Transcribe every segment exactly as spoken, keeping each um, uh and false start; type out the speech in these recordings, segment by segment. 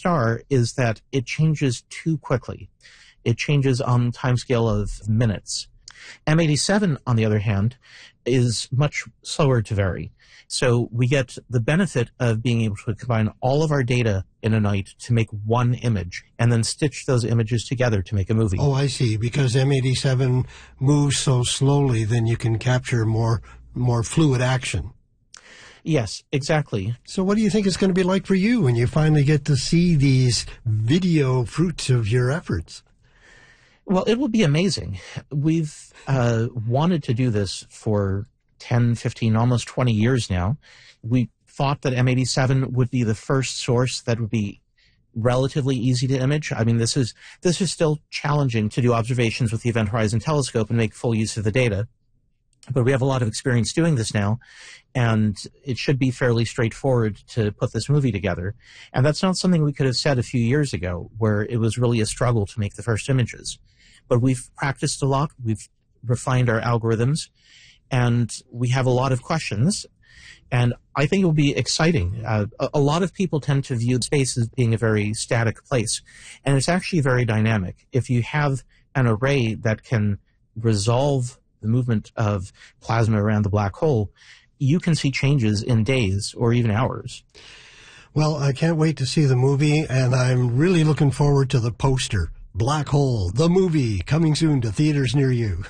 star is that it changes too quickly. It changes on timescale of minutes. M eighty-seven, on the other hand, is much slower to vary. So we get the benefit of being able to combine all of our data in a night to make one image and then stitch those images together to make a movie. Oh, I see. Because M eighty-seven moves so slowly, then you can capture more, more fluid action. Yes, exactly. So what do you think it's going to be like for you when you finally get to see these video fruits of your efforts? Well, it will be amazing. We've uh, wanted to do this for ten, fifteen, almost twenty years now. We thought that M eighty-seven would be the first source that would be relatively easy to image. I mean, this is this is still challenging to do observations with the Event Horizon Telescope and make full use of the data. But we have a lot of experience doing this now, and it should be fairly straightforward to put this movie together. And that's not something we could have said a few years ago, where it was really a struggle to make the first images. But we've practiced a lot, we've refined our algorithms, and we have a lot of questions. And I think it will be exciting. Uh, a, a lot of people tend to view space as being a very static place, and it's actually very dynamic. If you have an array that can resolve the movement of plasma around the black hole, you can see changes in days or even hours. Well, I can't wait to see the movie, and I'm really looking forward to the poster. Black Hole, the movie, coming soon to theaters near you.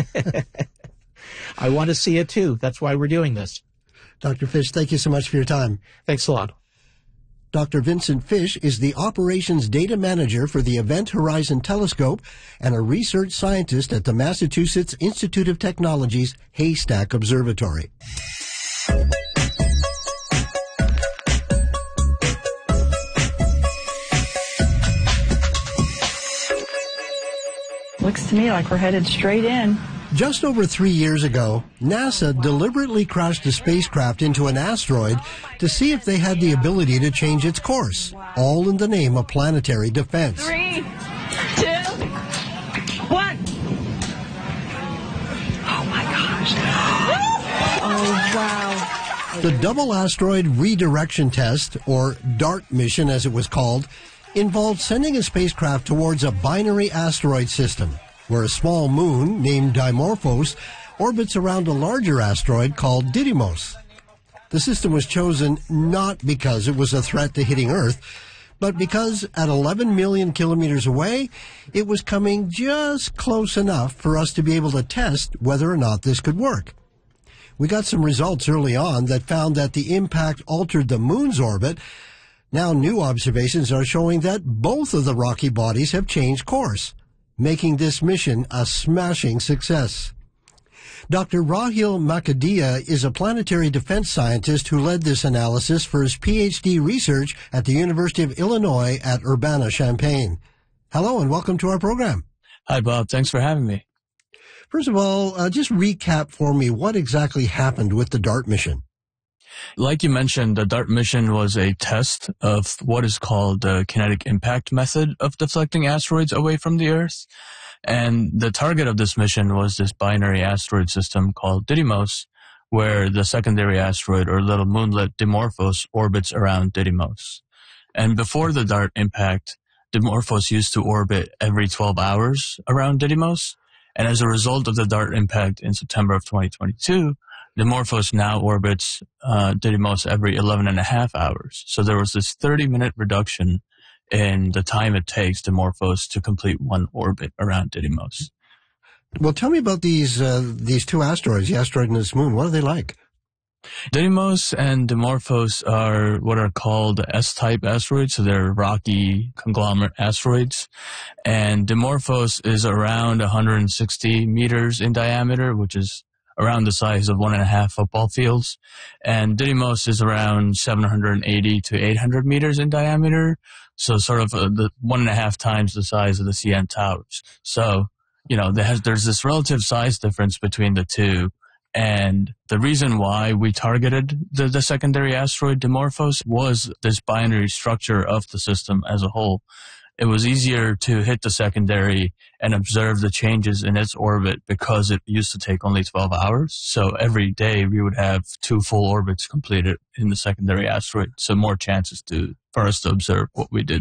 I want to see it too. That's why we're doing this. Doctor Fish, thank you so much for your time. Thanks a lot. Doctor Vincent Fish is the Operations Data Manager for the Event Horizon Telescope and a research scientist at the Massachusetts Institute of Technology's Haystack Observatory. Looks to me like we're headed straight in. Just over three years ago, NASA deliberately crashed a spacecraft into an asteroid to see if they had the ability to change its course, all in the name of planetary defense. Three, two, one. Oh my gosh. Oh wow. The Double Asteroid Redirection Test, or DART mission as it was called, involved sending a spacecraft towards a binary asteroid system, where a small moon named Dimorphos orbits around a larger asteroid called Didymos. The system was chosen not because it was a threat to hitting Earth, but because at eleven million kilometers away, it was coming just close enough for us to be able to test whether or not this could work. We got some results early on that found that the impact altered the moon's orbit. Now new observations are showing that both of the rocky bodies have changed course, making this mission a smashing success. Doctor Rahil Makadia is a planetary defense scientist who led this analysis for his P H D research at the University of Illinois at Urbana-Champaign. Hello and welcome to our program. Hi, Bob. Thanks for having me. First of all, uh, just recap for me what exactly happened with the DART mission. Like you mentioned, the DART mission was a test of what is called the kinetic impact method of deflecting asteroids away from the Earth. And the target of this mission was this binary asteroid system called Didymos, where the secondary asteroid, or little moonlet Dimorphos, orbits around Didymos. And before the DART impact, Dimorphos used to orbit every twelve hours around Didymos. And as a result of the DART impact in September of twenty twenty-two, Dimorphos now orbits uh, Didymos every eleven and a half hours. So there was this thirty-minute reduction in the time it takes Dimorphos to complete one orbit around Didymos. Well, tell me about these uh, these two asteroids, the asteroid and its moon. What are they like? Didymos and Dimorphos are what are called S-type asteroids, so they're rocky conglomerate asteroids. And Dimorphos is around one hundred sixty meters in diameter, which is around the size of one and a half football fields. And Didymos is around seven hundred eighty to eight hundred meters in diameter, so sort of uh, the one and a half times the size of the C N Towers. So, you know, there has, there's this relative size difference between the two. And the reason why we targeted the, the secondary asteroid Dimorphos was this binary structure of the system as a whole. It was easier to hit the secondary and observe the changes in its orbit because it used to take only twelve hours. So every day we would have two full orbits completed in the secondary asteroid. So more chances to, for us to observe what we did